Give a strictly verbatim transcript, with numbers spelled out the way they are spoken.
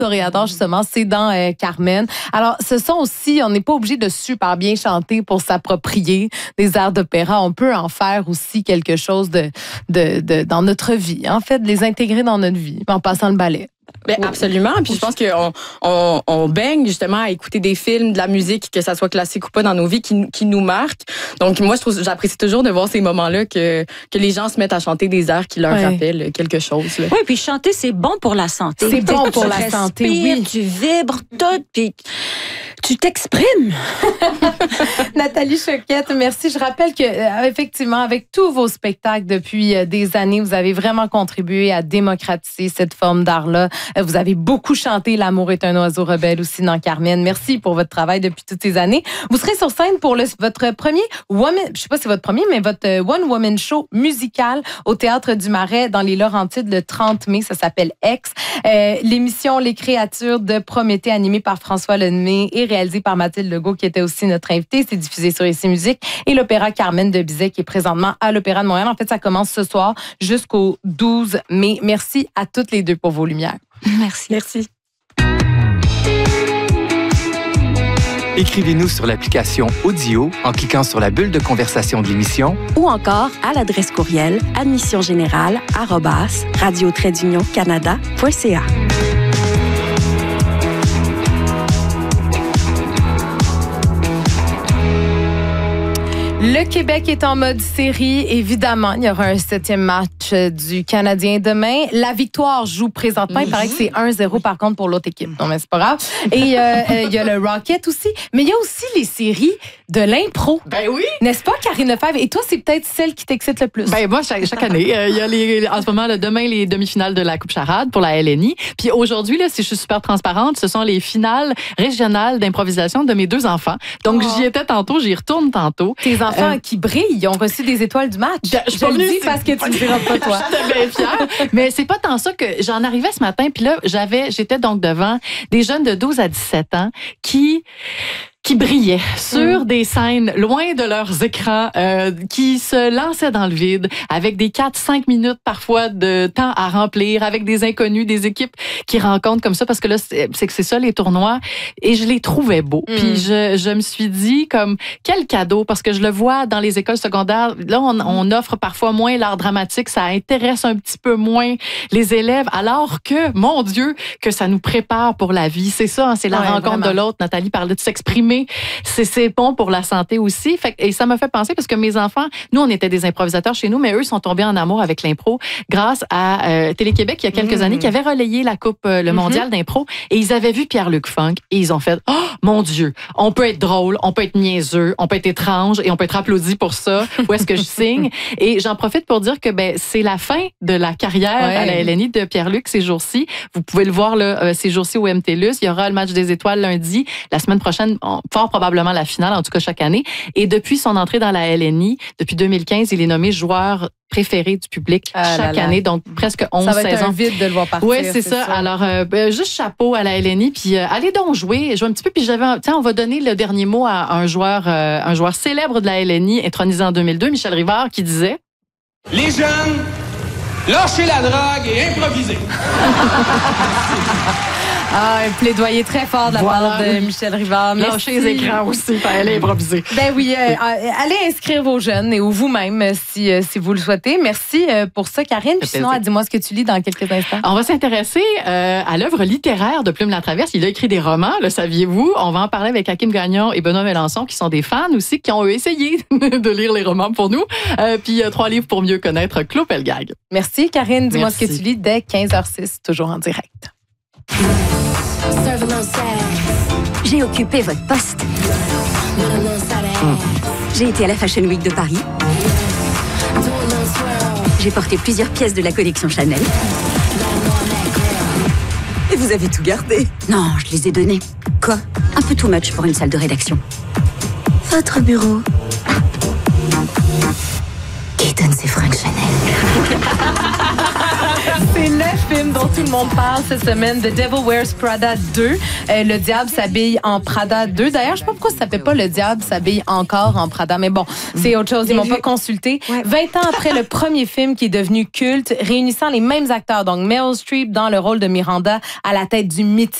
Toréador, justement, c'est dans euh, Carmen. Alors, ce sont aussi, on n'est pas obligé de super bien chanter pour s'approprier des airs d'opéra. On peut en faire aussi quelque chose de, de, de dans notre vie. En fait, de les intégrer dans notre vie en passant le ballet. Ben, absolument. Puis je pense qu'on on, on baigne justement à écouter des films, de la musique, que ça soit classique ou pas, dans nos vies, qui, qui nous marquent. Donc moi, je trouve, j'apprécie toujours de voir ces moments-là que, que les gens se mettent à chanter des airs qui leur ouais. rappellent quelque chose. Là. Oui, puis chanter, c'est bon pour la santé. C'est bon pour tu la respires, santé, oui. Tu vibres tout, puis tu t'exprimes. Nathalie Choquette, merci. Je rappelle que euh, effectivement, avec tous vos spectacles depuis euh, des années, vous avez vraiment contribué à démocratiser cette forme d'art-là. Euh, vous avez beaucoup chanté L'amour est un oiseau rebelle aussi dans Carmen. Merci pour votre travail depuis toutes ces années. Vous serez sur scène pour le, votre premier woman, je sais pas si c'est votre premier, mais votre euh, One Woman Show musical au Théâtre du Marais dans les Laurentides le trente mai. Ça s'appelle X. Euh, l'émission Les Créatures de Prométhée, animée par François Lemay et réalisée par Mathilde Legault, qui était aussi notre invitée. C'est diffusé sur Ici Musique. Et l'Opéra Carmen de Bizet, qui est présentement à l'Opéra de Montréal. En fait, ça commence ce soir jusqu'au douze mai. Merci à toutes les deux pour vos lumières. Merci. Merci. Écrivez-nous sur l'application Audio en cliquant sur la bulle de conversation de l'émission ou encore à l'adresse courriel admissiongénérale arobase radio trait d'union canada point c a. Le Québec est en mode série. Évidemment, il y aura un septième match du Canadien demain. La victoire joue présentement. Il paraît que c'est un zéro par contre pour l'autre équipe. Non, mais c'est pas grave. Et euh, euh, il y a le Rocket aussi. Mais il y a aussi les séries de l'impro. Ben oui. N'est-ce pas, Karine Lefebvre? Et toi, c'est peut-être celle qui t'excite le plus. Ben moi, chaque, chaque année, euh, il y a les, en ce moment, là, demain, les demi-finales de la Coupe Charade pour la L N I. Puis aujourd'hui, là, si je suis super transparente, ce sont les finales régionales d'improvisation de mes deux enfants. Donc, oh. j'y étais tantôt, j'y retourne tantôt. Tes enfants euh, qui brillent, ils ont reçu des étoiles du match. Je, je, je le dis parce que tu ne diras pas toi. J'étais bien fière. Mais c'est pas tant ça que j'en arrivais ce matin, puis là, j'avais, j'étais donc devant des jeunes de douze à dix-sept ans qui... qui brillaient sur mmh. des scènes loin de leurs écrans, euh, qui se lançaient dans le vide avec des quatre cinq minutes parfois de temps à remplir, avec des inconnus, des équipes qui rencontrent comme ça, parce que là, c'est, c'est que c'est ça les tournois, et je les trouvais beaux. Mmh. Puis je, je me suis dit, comme, quel cadeau, parce que je le vois dans les écoles secondaires, là, on, on offre parfois moins l'art dramatique, ça intéresse un petit peu moins les élèves, alors que, mon Dieu, que ça nous prépare pour la vie. C'est ça, hein, c'est la ouais, rencontre vraiment. De l'autre. Nathalie parlait de s'exprimer. C'est, c'est bon pour la santé aussi. Fait, et ça m'a fait penser parce que mes enfants, nous, on était des improvisateurs chez nous, mais eux sont tombés en amour avec l'impro grâce à euh, Télé-Québec il y a quelques mmh. années qui avait relayé la Coupe, euh, le mondial mmh. d'impro, et ils avaient vu Pierre-Luc Funk et ils ont fait « Oh, mon Dieu, on peut être drôle, on peut être niaiseux, on peut être étrange et on peut être applaudi pour ça. Où est-ce que je signe? » Et j'en profite pour dire que ben c'est la fin de la carrière ouais. à la L N I de Pierre-Luc ces jours-ci. Vous pouvez le voir là, euh, ces jours-ci au M T L U S. Il y aura le match des étoiles lundi. La semaine prochaine, on, fort probablement la finale, en tout cas chaque année. Et depuis son entrée dans la L N I, depuis deux mille quinze, il est nommé joueur préféré du public ah chaque là là. année, donc presque onze saisons. Ça va être saisons. Un vide de le voir partir. Oui, c'est, c'est ça. ça. Alors, euh, ben, juste chapeau à la L N I, puis euh, allez donc jouer, jouer un petit peu. Puis j'avais, tiens, on va donner le dernier mot à un joueur, euh, un joueur célèbre de la L N I, intronisé en deux mille deux, Michel Rivard, qui disait: les jeunes, lâchez la drogue et improvisez. Ah, un plaidoyer très fort de la voilà. part de Michel Rivard. Merci. Lâchez les écrans aussi, pour aller improviser. Ben oui, euh, allez inscrire vos jeunes et ou vous-même si, si vous le souhaitez. Merci pour ça, Karine. Puis sinon, dis-moi ce que tu lis dans quelques instants. On va s'intéresser euh, à l'œuvre littéraire de Plume Latraverse. Il a écrit des romans, le saviez-vous? On va en parler avec Hakim Gagnon et Benoît Mélenchon, qui sont des fans aussi, qui ont essayé de lire les romans pour nous. Euh, puis trois livres pour mieux connaître Claude Pelgag. Merci, Karine. Dis-moi Merci. Ce que tu lis dès quinze heures six, toujours en direct. J'ai occupé votre poste. J'ai été à la Fashion Week de Paris. J'ai porté plusieurs pièces de la collection Chanel. Et vous avez tout gardé? Non, je les ai donnés. Quoi? Un peu too much pour une salle de rédaction. Votre bureau. Qui donne ses fringues Chanel? C'est le film dont tout le monde parle cette semaine, The Devil Wears Prada deux. Euh, le diable s'habille en Prada deux. D'ailleurs, je sais pas pourquoi ça s'appelle pas Le diable s'habille encore en Prada, mais bon, c'est autre chose. Ils m'ont pas consulté. Ouais. vingt ans après le premier film qui est devenu culte, réunissant les mêmes acteurs, donc Meryl Streep dans le rôle de Miranda à la tête du mythique